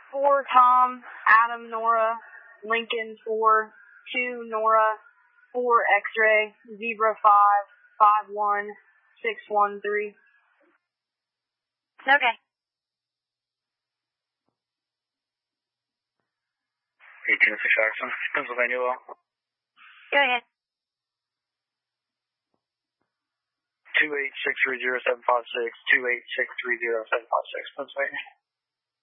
4 Tom, Adam Nora, Lincoln 4, 2 Nora, 4 X-ray, Zebra 5, 5-1, 6-1-3. Okay. 1806 Jackson, Pennsylvania Law. Go ahead. 28630-756, 28630-756, Pennsylvania.